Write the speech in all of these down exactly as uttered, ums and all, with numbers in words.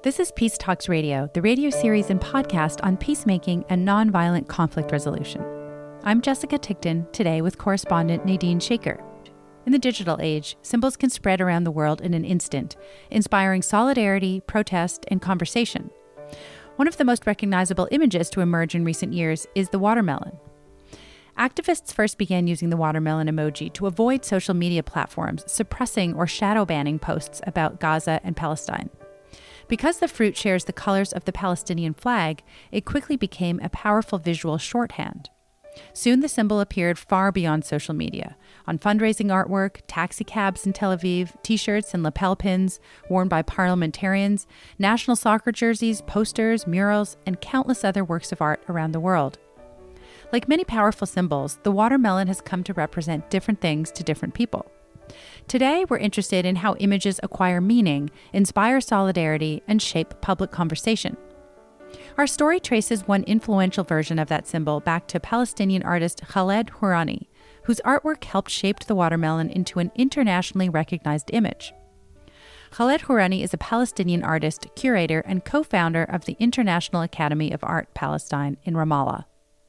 This is Peace Talks Radio, the radio series and podcast on peacemaking and nonviolent conflict resolution. I'm Jessica Tickton, today with correspondent Nadine Shaker. In the digital age, symbols can spread around the world in an instant, inspiring solidarity, protest, and conversation. One of the most recognizable images to emerge in recent years is the watermelon. Activists first began using the watermelon emoji to avoid social media platforms suppressing or shadow banning posts about Gaza and Palestine. Because the fruit shares the colors of the Palestinian flag, it quickly became a powerful visual shorthand. Soon the symbol appeared far beyond social media, on fundraising artwork, taxicabs in Tel Aviv, t-shirts and lapel pins worn by parliamentarians, national soccer jerseys, posters, murals, and countless other works of art around the world. Like many powerful symbols, the watermelon has come to represent different things to different people. Today, we're interested in how images acquire meaning, inspire solidarity, and shape public conversation. Our story traces one influential version of that symbol back to Palestinian artist Khaled Houarani, whose artwork helped shape the watermelon into an internationally recognized image. Khaled Houarani is a Palestinian artist, curator, and co-founder of the International Academy of Art Palestine in Ramallah.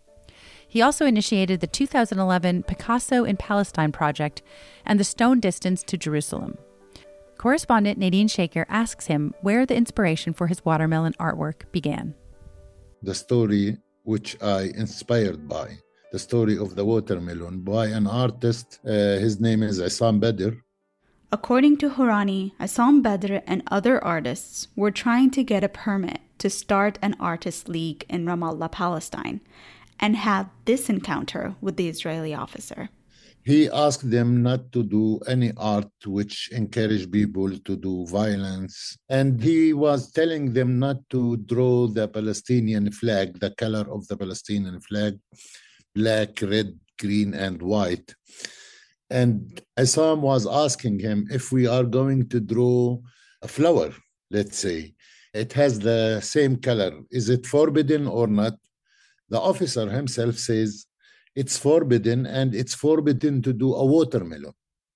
He also initiated the two thousand eleven Picasso in Palestine project and the Stone Distance to Jerusalem. Correspondent Nadine Shaker asks him where the inspiration for his watermelon artwork began. The story which I inspired by, the story of the watermelon by an artist, uh, his name is Issam Badr. According to Houarani, Issam Badr and other artists were trying to get a permit to start an artist league in Ramallah, Palestine, and had this encounter with the Israeli officer. He asked them not to do any art which encouraged people to do violence. And he was telling them not to draw the Palestinian flag, the color of the Palestinian flag, black, red, green, and white. And Issam was asking him, if we are going to draw a flower, let's say, it has the same color, is it forbidden or not? The officer himself says, it's forbidden, and it's forbidden to do a watermelon.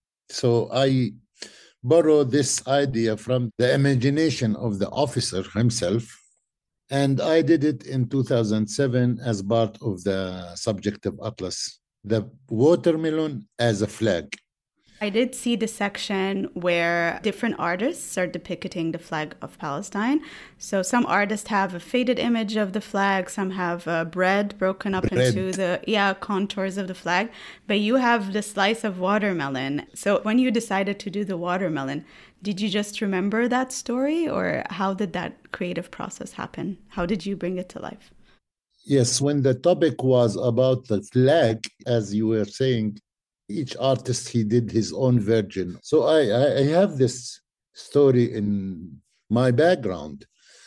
So I borrow this idea from the imagination of the officer himself, and I did it in two thousand seven as part of the Subjective Atlas, the watermelon as a flag. I did see the section where different artists are depicting the flag of Palestine. So some artists have a faded image of the flag, some have uh, bread broken up bread. into the yeah contours of the flag, but you have the slice of watermelon. So when you decided to do the watermelon, did you just remember that story, or how did that creative process happen? How did you bring it to life? Yes, when the topic was about the flag, as you were saying, each artist, he did his own version. So I, I have this story in my background.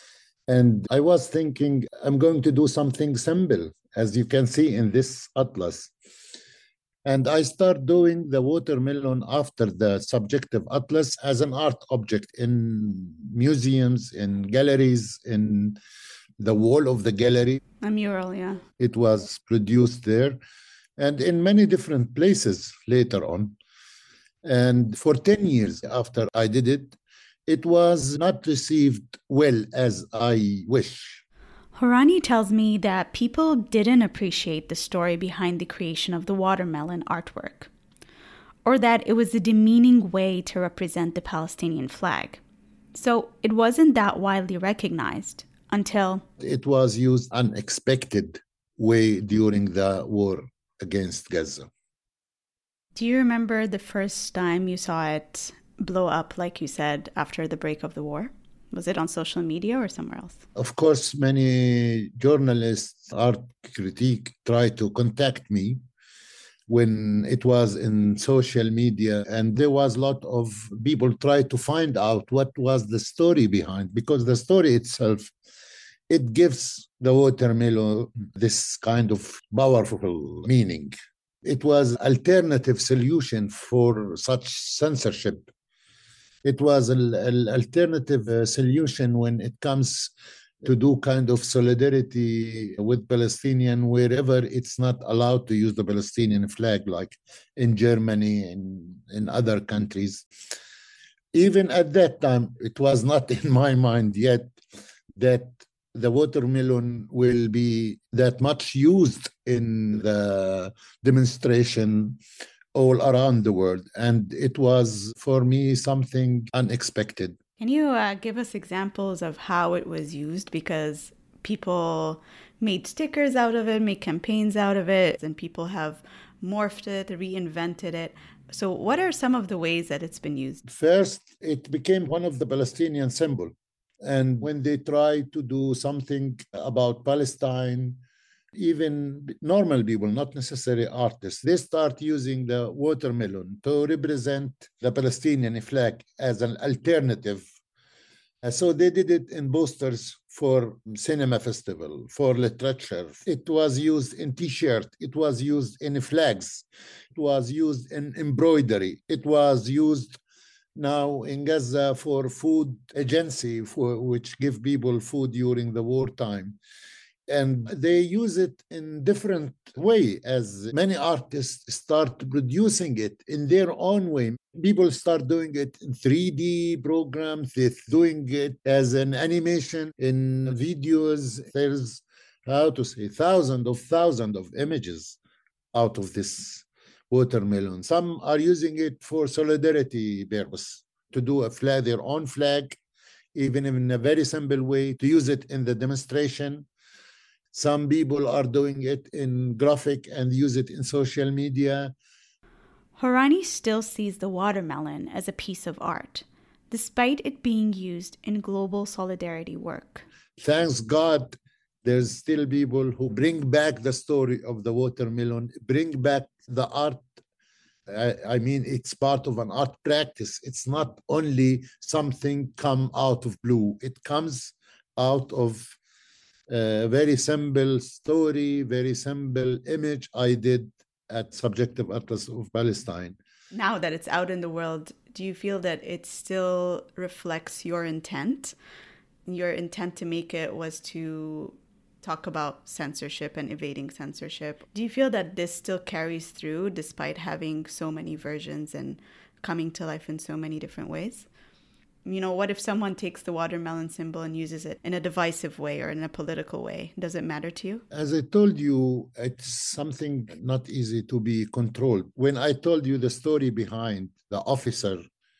And I was thinking, I'm going to do something simple, as you can see in this atlas. And I start doing the watermelon after the Subjective Atlas as an art object in museums, in galleries, in the wall of the gallery. A mural, yeah. It was produced there. And in many different places later on. And for ten years after I did it, it was not received well as I wish. Houarani tells me that people didn't appreciate the story behind the creation of the watermelon artwork, or that it was a demeaning way to represent the Palestinian flag. So it wasn't that widely recognized until... It was used unexpected way during the war against Gaza. Do you remember the first time you saw it blow up, like you said, after the break of the war? Was it on social media or somewhere else? Of course, many journalists, art critique, tried to contact me when it was in social media, and there was a lot of people try to find out what was the story behind, because the story itself, it gives the watermelon this kind of powerful meaning. It was an alternative solution for such censorship. It was an alternative solution when it comes to do kind of solidarity with Palestinian wherever it's not allowed to use the Palestinian flag, like in Germany and in other countries. Even at that time, it was not in my mind yet that the watermelon will be that much used in the demonstration all around the world. And it was, for me, something unexpected. Can you uh, give us examples of how it was used? Because people made stickers out of it, made campaigns out of it, and people have morphed it, reinvented it. So what are some of the ways that it's been used? First, it became one of the Palestinian symbol. And when they try to do something about Palestine, even normal people, not necessarily artists, they start using the watermelon to represent the Palestinian flag as an alternative. So they did it in posters for cinema festival, for literature. It was used in T-shirt. It was used in flags. It was used in embroidery. It was used now in Gaza for food agency, for which give people food during the wartime. And they use it in different way as many artists start producing it in their own way. People start doing it in three D programs. They're doing it as an animation in videos. There's, how to say, thousands of thousands of images out of this watermelon. Some are using it for solidarity purpose, to do a flag, their own flag, even in a very simple way, to use it in the demonstration. Some people are doing it in graphic and use it in social media. Hourani still sees the watermelon as a piece of art, despite it being used in global solidarity work. Thanks God, there's still people who bring back the story of the watermelon, bring back the art. I, I mean, it's part of an art practice. It's not only something come out of blue. It comes out of a very simple story, very simple image I did at Subjective Atlas of Palestine. Now that it's out in the world, do you feel that it still reflects your intent? Your intent to make it was to talk about censorship and evading censorship. Do you feel that this still carries through despite having so many versions and coming to life in so many different ways? You know, what if someone takes the watermelon symbol and uses it in a divisive way or in a political way? Does it matter to you? As I told you, it's something not easy to be controlled. When I told you the story behind the officer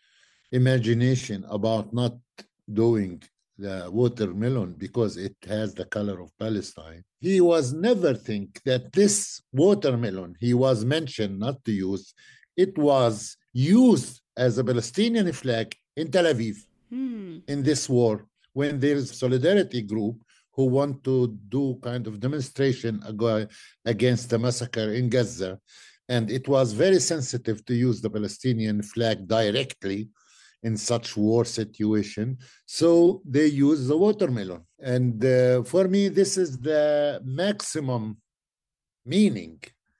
imagination about not doing the watermelon because it has the color of Palestine, he was never think that this watermelon he was mentioned not to use, it was used as a Palestinian flag in Tel Aviv hmm. in this war, when there's a solidarity group who want to do kind of demonstration against the massacre in Gaza. And it was very sensitive to use the Palestinian flag directly in such war situation. So they use the watermelon. And uh, for me, this is the maximum meaning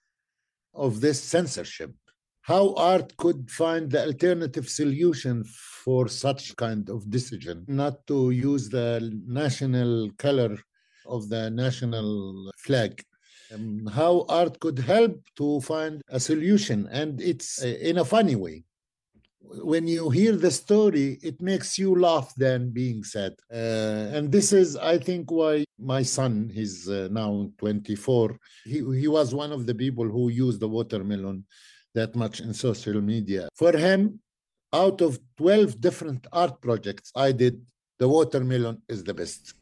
of this censorship. How art could find the alternative solution for such kind of decision, not to use the national color of the national flag. Um, how art could help to find a solution, and it's uh, in a funny way. When you hear the story, it makes you laugh than being sad. Uh, and this is, I think, why my son, he's uh, now twenty-four, he, he was one of the people who used the watermelon that much in social media. For him, out of twelve different art projects I did, the watermelon is the best.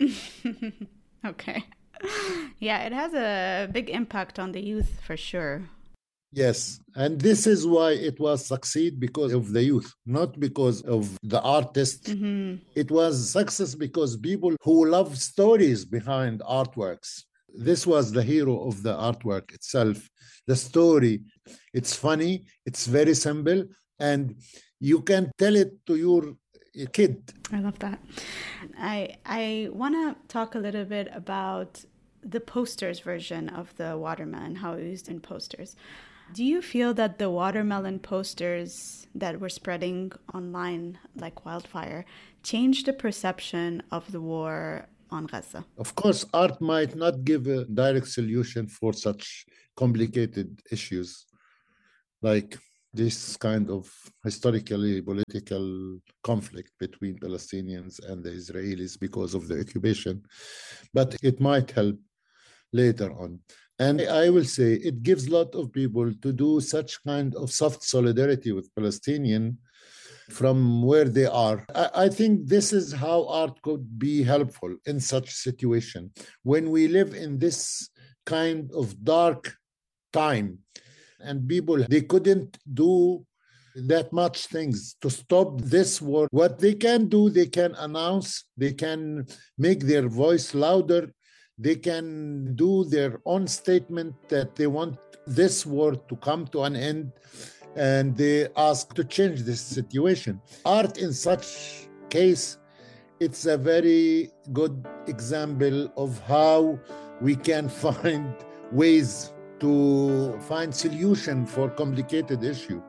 Okay. Yeah, it has a big impact on the youth for sure. Yes, and this is why it was succeed, because of the youth, not because of the artist. Mm-hmm. It was success because people who love stories behind artworks. This was the hero of the artwork itself. The story, it's funny, it's very simple, and you can tell it to your kid. I love that. I I want to talk a little bit about the posters version of the watermelon, how it was used in posters. Do you feel that the watermelon posters that were spreading online like wildfire changed the perception of the war on Gaza? Of course, art might not give a direct solution for such complicated issues. Like this kind of historically political conflict between Palestinians and the Israelis because of the occupation, but it might help later on. And I will say it gives a lot of people to do such kind of soft solidarity with Palestinian from where they are. I, I think this is how art could be helpful in such situation. When we live in this kind of dark time and people, they couldn't do that much things to stop this war. What they can do, they can announce, they can make their voice louder, they can do their own statement that they want this war to come to an end, and they ask to change this situation. Art in such case, it's a very good example of how we can find ways to find solution for complicated issue.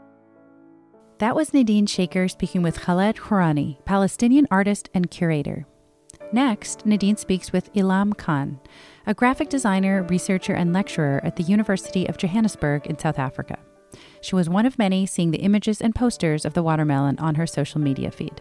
That was Nadine Shaker speaking with Khaled Hourani, Palestinian artist and curator. Next, Nadine speaks with Ilham Khan, a graphic designer, researcher, and lecturer at the University of Johannesburg in South Africa. She was one of many seeing the images and posters of the watermelon on her social media feed.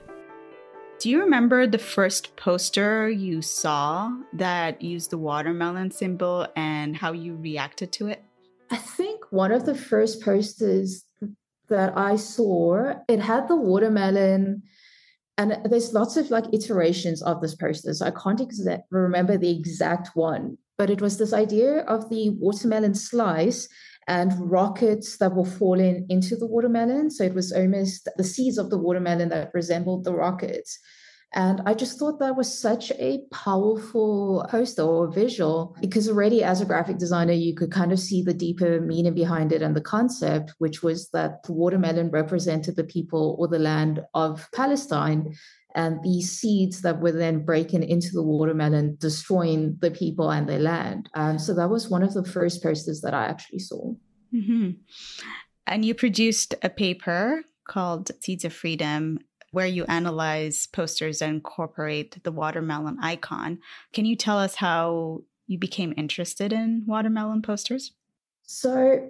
Do you remember the first poster you saw that used the watermelon symbol and how you reacted to it? I think one of the first posters that I saw, it had the watermelon, and there's lots of like iterations of this poster, so I can't exa- remember the exact one, but it was this idea of the watermelon slice and rockets that were falling into the watermelon. So it was almost the seeds of the watermelon that resembled the rockets. And I just thought that was such a powerful poster or visual, because already as a graphic designer, you could kind of see the deeper meaning behind it and the concept, which was that the watermelon represented the people or the land of Palestine, and these seeds that were then breaking into the watermelon, destroying the people and their land. Um, so that was one of the first posters that I actually saw. Mm-hmm. And you produced a paper called Seeds of Freedom, where you analyze posters and incorporate the watermelon icon. Can you tell us how you became interested in watermelon posters? So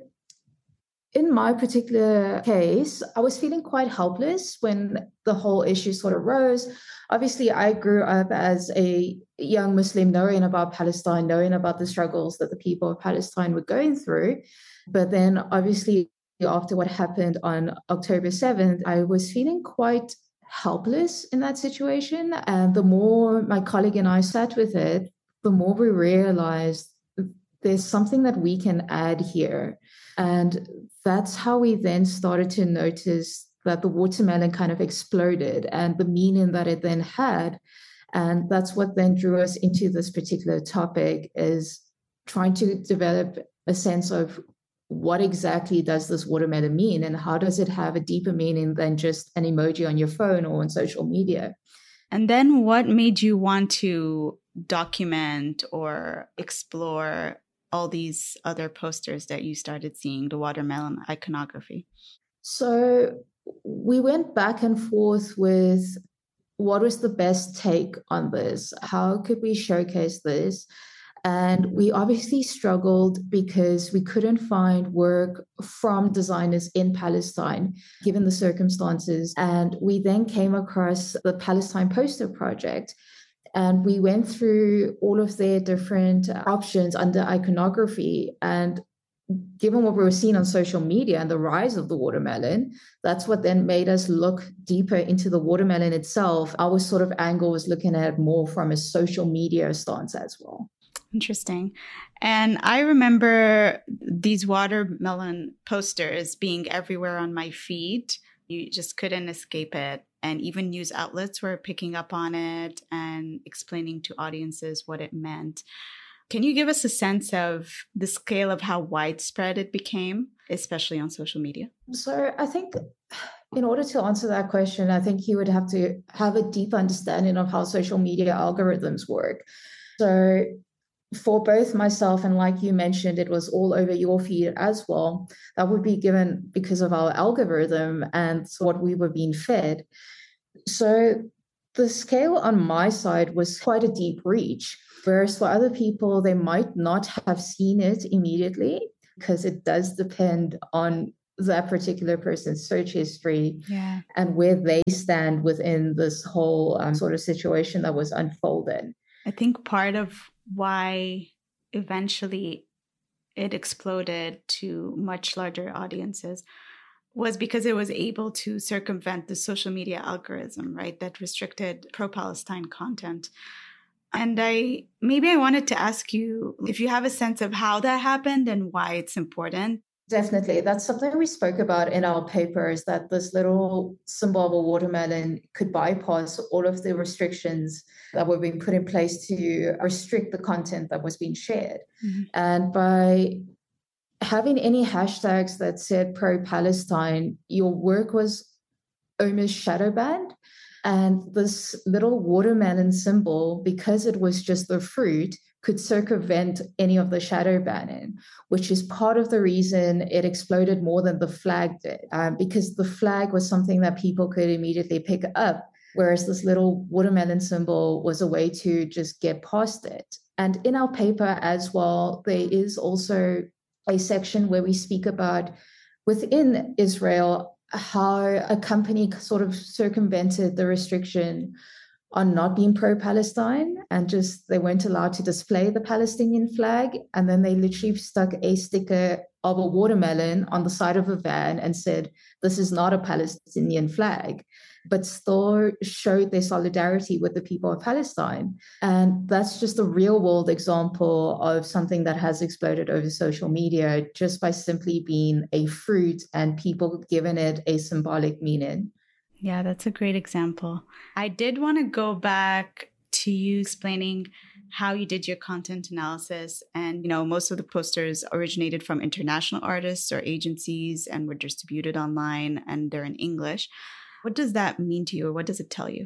in my particular case, I was feeling quite helpless when the whole issue sort of rose. Obviously, I grew up as a young Muslim knowing about Palestine, knowing about the struggles that the people of Palestine were going through. But then obviously, after what happened on October seventh, I was feeling quite helpless in that situation. And the more my colleague and I sat with it, the more we realized there's something that we can add here. And that's how we then started to notice that the watermelon kind of exploded and the meaning that it then had. And that's what then drew us into this particular topic, is trying to develop a sense of what exactly does this watermelon mean, and how does it have a deeper meaning than just an emoji on your phone or on social media. And then what made you want to document or explore all these other posters that you started seeing, the watermelon iconography? So we went back and forth with what was the best take on this? How could we showcase this? And we obviously struggled because we couldn't find work from designers in Palestine, given the circumstances. And we then came across the Palestine Poster Project. And we went through all of their different options under iconography. And given what we were seeing on social media and the rise of the watermelon, that's what then made us look deeper into the watermelon itself. Our sort of angle was looking at it more from a social media stance as well. Interesting. And I remember these watermelon posters being everywhere on my feed. You just couldn't escape it. And even news outlets were picking up on it and explaining to audiences what it meant. Can you give us a sense of the scale of how widespread it became, especially on social media? So I think in order to answer that question, I think you would have to have a deep understanding of how social media algorithms work. So for both myself and, like you mentioned, it was all over your feed as well. That would be given because of our algorithm and what we were being fed. So the scale on my side was quite a deep reach, whereas for other people, they might not have seen it immediately because it does depend on that particular person's search history yeah. and where they stand within this whole um, sort of situation that was unfolded. I think part of why eventually it exploded to much larger audiences was because it was able to circumvent the social media algorithm, right, that restricted pro-Palestine content. And I maybe I wanted to ask you if you have a sense of how that happened and why it's important. Definitely. That's something we spoke about in our paper, is that this little symbol of a watermelon could bypass all of the restrictions that were being put in place to restrict the content that was being shared. Mm-hmm. And by having any hashtags that said pro-Palestine, your work was almost shadow banned. And this little watermelon symbol, because it was just the fruit, could circumvent any of the shadow banning, which is part of the reason it exploded more than the flag did, um, because the flag was something that people could immediately pick up, whereas this little watermelon symbol was a way to just get past it. And in our paper as well, there is also a section where we speak about within Israel how a company sort of circumvented the restriction on not being pro-Palestine, and just they weren't allowed to display the Palestinian flag. And then they literally stuck a sticker of a watermelon on the side of a van and said, this is not a Palestinian flag, but still showed their solidarity with the people of Palestine. And that's just a real world example of something that has exploded over social media just by simply being a fruit and people giving it a symbolic meaning. Yeah, that's a great example. I did want to go back to you explaining how you did your content analysis. And, you know, most of the posters originated from international artists or agencies and were distributed online, and they're in English. What does that mean to you, or what does it tell you?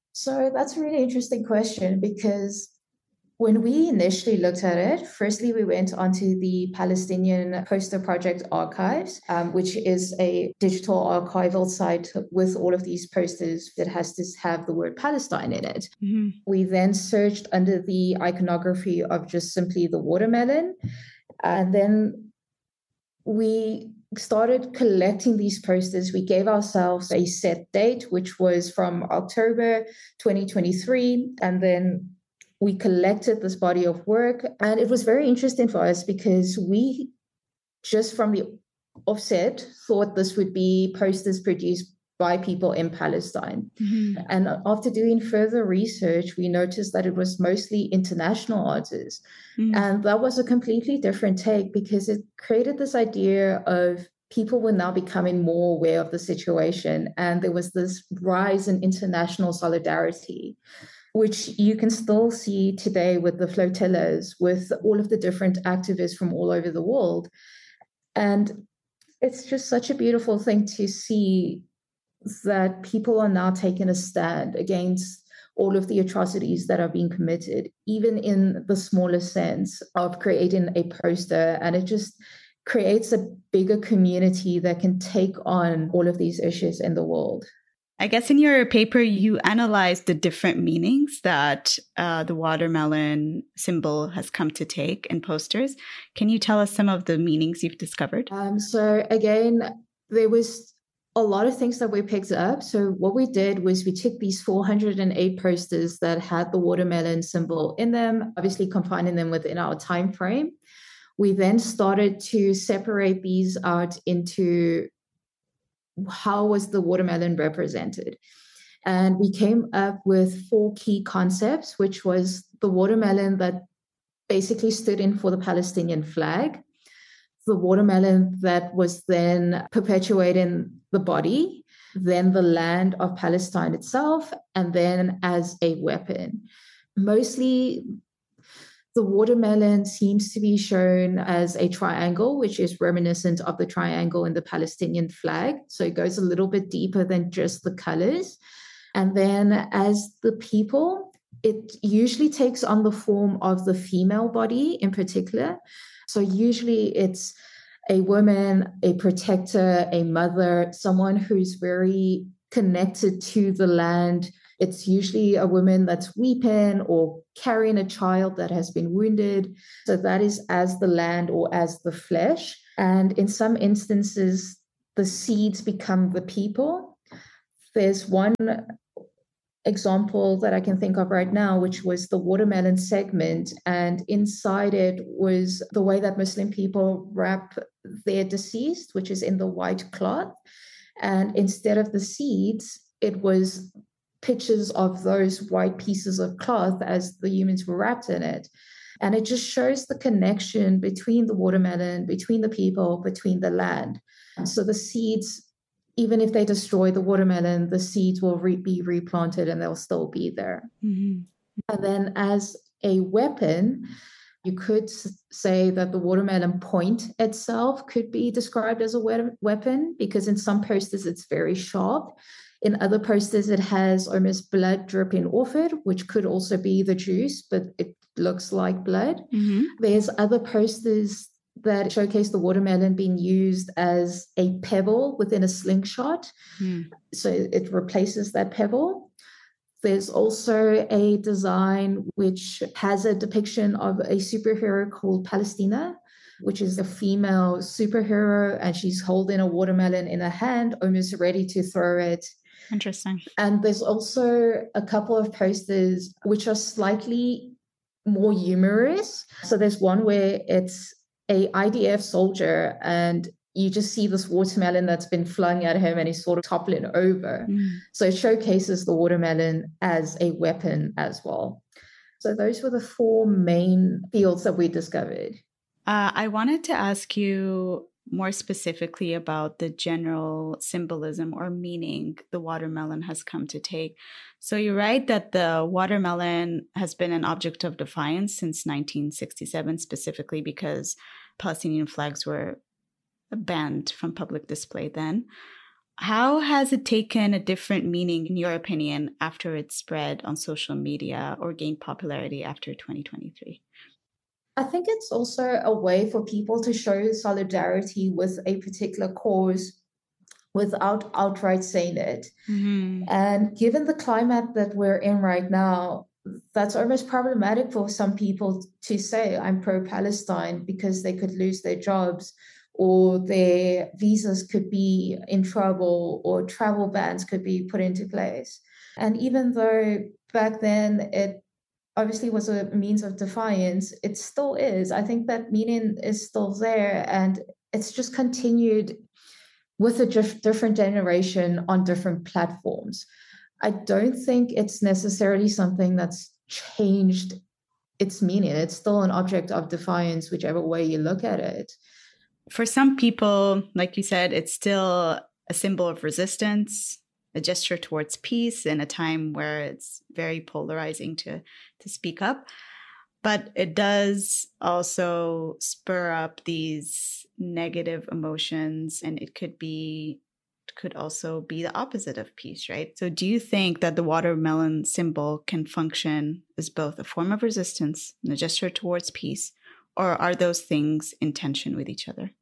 So that's a really interesting question, because when we initially looked at it, firstly, we went onto the Palestinian Poster Project Archives, um, which is a digital archival site with all of these posters that has to have the word Palestine in it. Mm-hmm. We then searched under the iconography of just simply the watermelon. And then we started collecting these posters. We gave ourselves a set date, which was from October twenty twenty-three. And then we collected this body of work. And it was very interesting for us because we, just from the offset, thought this would be posters produced by people in Palestine. Mm-hmm. And after doing further research, we noticed that it was mostly international artists. Mm-hmm. And that was a completely different take, because it created this idea of people were now becoming more aware of the situation. And there was this rise in international solidarity, which you can still see today with the flotillas, with all of the different activists from all over the world. And it's just such a beautiful thing to see that people are now taking a stand against all of the atrocities that are being committed, even in the smallest sense of creating a poster. And it just creates a bigger community that can take on all of these issues in the world. I guess in your paper, you analyzed the different meanings that uh, the watermelon symbol has come to take in posters. Can you tell us some of the meanings you've discovered? Um, so again, there was a lot of things that we picked up. So what we did was we took these four hundred eight posters that had the watermelon symbol in them, obviously confining them within our time frame. We then started to separate these out into how was the watermelon represented. And we came up with four key concepts, which was the watermelon that basically stood in for the Palestinian flag, the watermelon that was then perpetuating the body, then the land of Palestine itself, and then as a weapon. Mostly, the watermelon seems to be shown as a triangle, which is reminiscent of the triangle in the Palestinian flag. So it goes a little bit deeper than just the colors. And then as the people, it usually takes on the form of the female body in particular. So usually it's a woman, a protector, a mother, someone who's very connected to the land. It's usually a woman that's weeping or carrying a child that has been wounded. So that is as the land or as the flesh. And in some instances, the seeds become the people. There's one example that I can think of right now, which was the watermelon segment. And inside it was the way that Muslim people wrap their deceased, which is in the white cloth. And instead of the seeds, it was pictures of those white pieces of cloth as the humans were wrapped in it. And it just shows the connection between the watermelon, between the people, between the land. So the seeds, even if they destroy the watermelon, the seeds will re- be replanted and they'll still be there. Mm-hmm. And then as a weapon, you could say that the watermelon point itself could be described as a we- weapon because in some posters it's very sharp. In other posters it has almost blood dripping off it, which could also be the juice, but it looks like blood. Mm-hmm. There's other posters that showcase the watermelon being used as a pebble within a slingshot. Mm. So it replaces that pebble. There's also a design which has a depiction of a superhero called Palestina, which is a female superhero, and she's holding a watermelon in her hand, almost ready to throw it. Interesting. And there's also a couple of posters which are slightly more humorous. So there's one where it's a I D F soldier and you just see this watermelon that's been flung at him and he's sort of toppling over. Mm. So it showcases the watermelon as a weapon as well. So those were the four main fields that we discovered. Uh, I wanted to ask you more specifically about the general symbolism or meaning the watermelon has come to take. So you write that the watermelon has been an object of defiance since nineteen sixty-seven, specifically because Palestinian flags were banned from public display then. How has it taken a different meaning, in your opinion, after it spread on social media or gained popularity after twenty twenty-three? I think it's also a way for people to show solidarity with a particular cause without outright saying it. Mm-hmm. And given the climate that we're in right now, that's almost problematic for some people to say, I'm pro-Palestine, because they could lose their jobs or their visas could be in trouble or travel bans could be put into place. And even though back then it obviously was a means of defiance, it still is. I think that meaning is still there, and it's just continued with a dif- different generation on different platforms. I don't think it's necessarily something that's changed its meaning. It's still an object of defiance, whichever way you look at it. For some people, like you said, it's still a symbol of resistance, a gesture towards peace in a time where it's very polarizing to, to speak up. But it does also spur up these negative emotions, and it could be could also be the opposite of peace, right? So do you think that the watermelon symbol can function as both a form of resistance and a gesture towards peace, or are those things in tension with each other?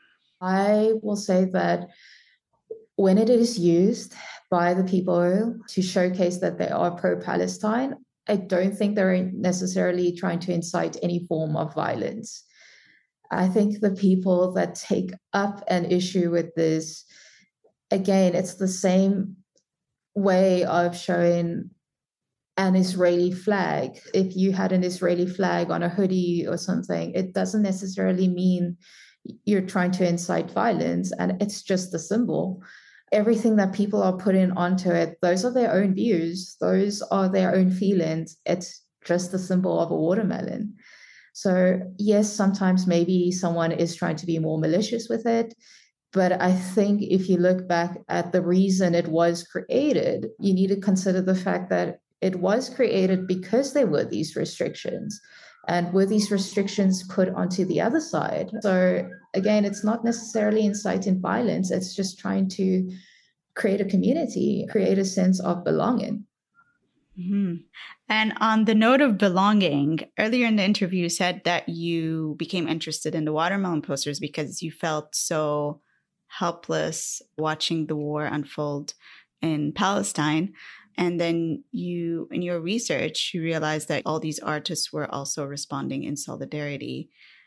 I will say that when it is used by the people to showcase that they are pro-Palestine, I don't think they're necessarily trying to incite any form of violence. I think the people that take up an issue with this, again, it's the same way of showing an Israeli flag. If you had an Israeli flag on a hoodie or something, it doesn't necessarily mean you're trying to incite violence, and it's just a symbol. Everything that people are putting onto it, those are their own views. Those are their own feelings. It's just a symbol of a watermelon. So yes, sometimes maybe someone is trying to be more malicious with it. But I think if you look back at the reason it was created, you need to consider the fact that it was created because there were these restrictions. And were these restrictions put onto the other side? So again, it's not necessarily inciting violence. It's just trying to create a community, create a sense of belonging. Mm-hmm. And on the note of belonging, earlier in the interview, you said that you became interested in the watermelon posters because you felt so helpless watching the war unfold in Palestine. And then you, in your research, you realized that all these artists were also responding in solidarity.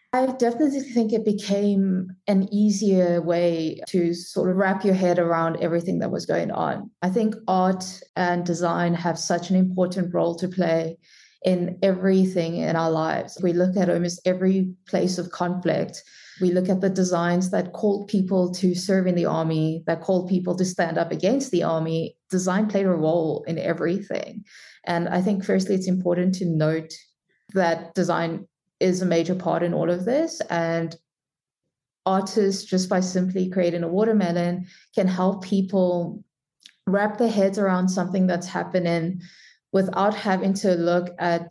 I definitely think it became an easier way to sort of wrap your head around everything that was going on. I think art and design have such an important role to play in everything in our lives. We look at almost every place of conflict. We look at the designs that called people to serve in the army, that called people to stand up against the army. Design played a role in everything. And I think firstly, it's important to note that design is a major part in all of this. And artists, just by simply creating a watermelon, can help people wrap their heads around something that's happening without having to look at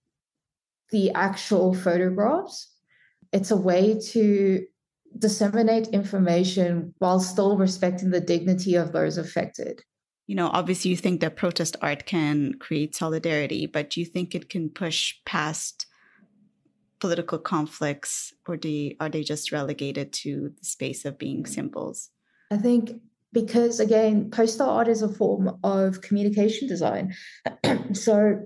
the actual photographs. It's a way to disseminate information while still respecting the dignity of those affected. You know, obviously you think that protest art can create solidarity, but do you think it can push past political conflicts, or do you, are they just relegated to the space of being symbols? I think because, again, poster art is a form of communication design. So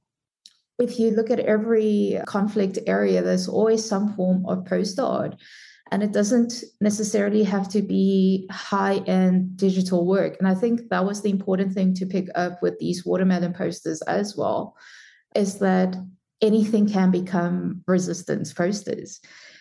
if you look at every conflict area, there's always some form of poster art. And it doesn't necessarily have to be high-end digital work. And I think that was the important thing to pick up with these watermelon posters as well, is that anything can become resistance posters.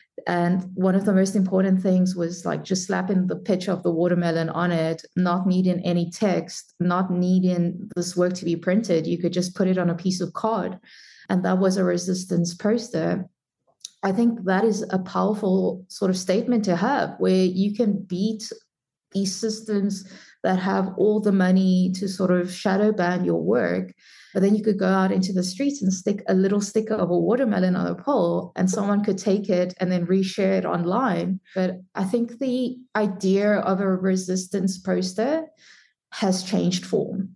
And one of the most important things was like just slapping the picture of the watermelon on it, not needing any text, not needing this work to be printed. You could just put it on a piece of card. And that was a resistance poster. I think that is a powerful sort of statement to have, where you can beat these systems that have all the money to sort of shadow ban your work. But then you could go out into the streets and stick a little sticker of a watermelon on a pole, and someone could take it and then reshare it online. But I think the idea of a resistance poster has changed form.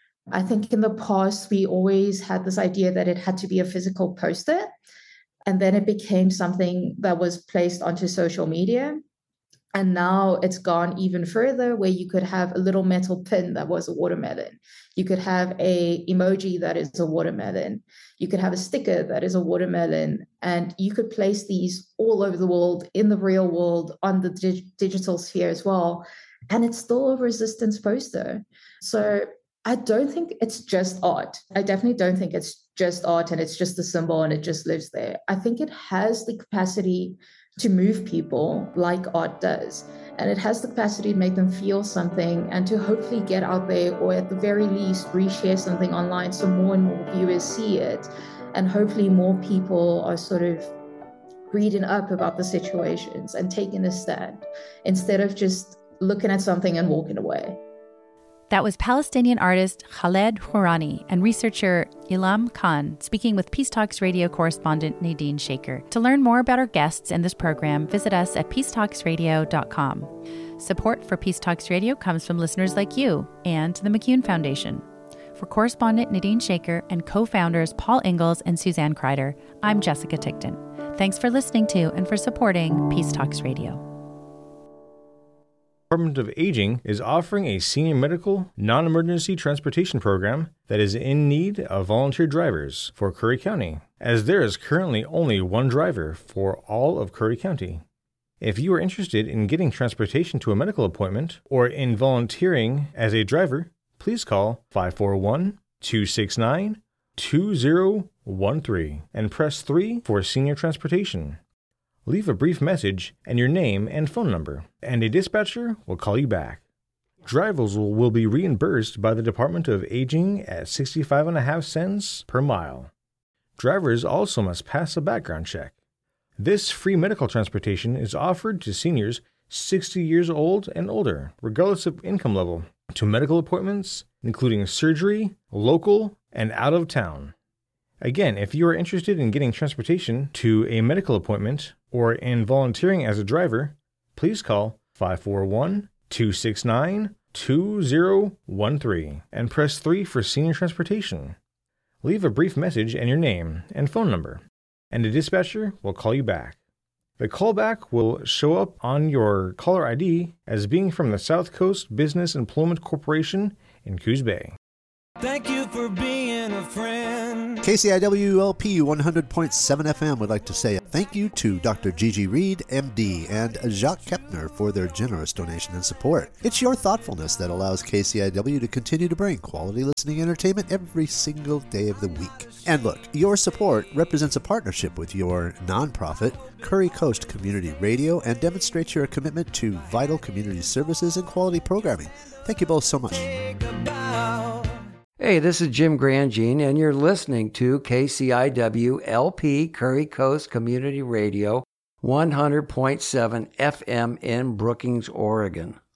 I think in the past, we always had this idea that it had to be a physical poster, and then it became something that was placed onto social media. And now it's gone even further, where you could have a little metal pin that was a watermelon. You could have a emoji that is a watermelon. You could have a sticker that is a watermelon. And you could place these all over the world, in the real world, on the dig- digital sphere as well. And it's still a resistance poster. So I don't think it's just art. I definitely don't think it's just art and it's just a symbol and it just lives there. I think it has the capacity to move people like art does. And it has the capacity to make them feel something and to hopefully get out there, or at the very least reshare something online so more and more viewers see it. And hopefully more people are sort of reading up about the situations and taking a stand instead of just looking at something and walking away. That was Palestinian artist Khaled Hourani and researcher Ilham Khan speaking with Peace Talks radio correspondent Nadine Shaker. To learn more about our guests in this program, visit us at peace talks radio dot com. Support for Peace Talks Radio comes from listeners like you and the McCune Foundation. For correspondent Nadine Shaker and co-founders Paul Ingalls and Suzanne Kreider, I'm Jessica Tickton. Thanks for listening to and for supporting Peace Talks Radio. The Department of Aging is offering a senior medical non-emergency transportation program that is in need of volunteer drivers for Curry County, as there is currently only one driver for all of Curry County. If you are interested in getting transportation to a medical appointment or in volunteering as a driver, please call five four one, two six nine, two zero one three and press three for senior transportation. Leave a brief message and your name and phone number, and a dispatcher will call you back. Drivers will, will be reimbursed by the Department of Aging at sixty-five and a half cents per mile. Drivers also must pass a background check. This free medical transportation is offered to seniors sixty years old and older, regardless of income level, to medical appointments, including surgery, local, and out of town. Again, if you are interested in getting transportation to a medical appointment or in volunteering as a driver, please call five four one, two six nine, two zero one three and press three for senior transportation. Leave a brief message and your name and phone number, and a dispatcher will call you back. The callback will show up on your caller I D as being from the South Coast Business Employment Corporation in Coos Bay. Thank you for being a friend. K C I W L P one hundred point seven F M would like to say thank you to Doctor Gigi Reed, M D, and Jacques Kepner for their generous donation and support. It's your thoughtfulness that allows K C I W to continue to bring quality listening entertainment every single day of the week. And look, your support represents a partnership with your nonprofit, Curry Coast Community Radio, and demonstrates your commitment to vital community services and quality programming. Thank you both so much. Hey, this is Jim Grangine, and you're listening to K C I W L P Curry Coast Community Radio, one hundred point seven F M in Brookings, Oregon.